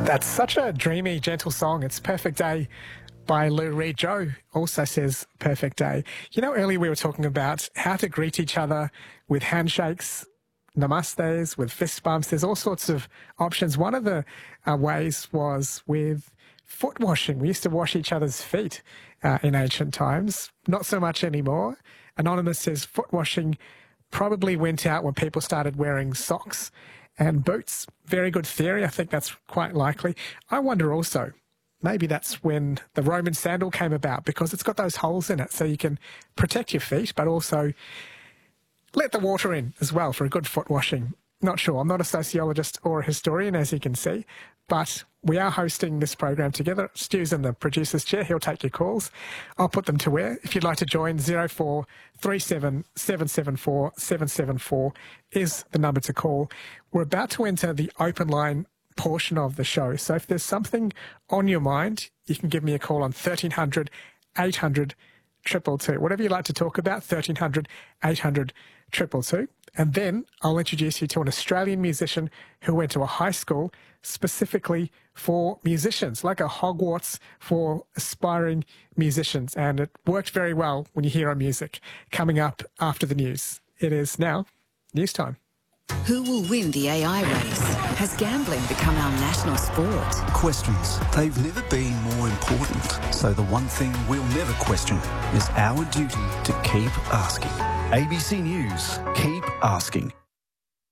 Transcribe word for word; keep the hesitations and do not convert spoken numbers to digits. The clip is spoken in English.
That's such a dreamy, gentle song. It's Perfect Day by Lou Reed. Joe also says Perfect Day. You know, earlier we were talking about how to greet each other with handshakes, namastes, with fist bumps. There's all sorts of options. One of the uh, ways was with foot washing. We used to wash each other's feet uh, in ancient times. Not so much anymore. Anonymous says foot washing probably went out when people started wearing socks and boots. Very good theory. I think that's quite likely. I wonder also, maybe that's when the Roman sandal came about, because it's got those holes in it so you can protect your feet, but also let the water in as well for a good foot washing. Not sure. I'm not a sociologist or a historian, as you can see, but we are hosting this program together. Stu's in the producer's chair. He'll take your calls. I'll put them to air. If you'd like to join, zero four three seven seven seven four seven seven four is the number to call. We're about to enter the open line portion of the show. So if there's something on your mind, you can give me a call on thirteen hundred eight hundred two two two. Whatever you'd like to talk about, thirteen hundred eight hundred two two two. And then I'll introduce you to an Australian musician who went to a high school specifically for musicians, like a Hogwarts for aspiring musicians. And it worked very well when you hear our music. Coming up after the news, it is now news time. Who will win the A I race? Has gambling become our national sport? Questions. They've never been more important. So the one thing we'll never question is our duty to keep asking. A B C News. Keep asking.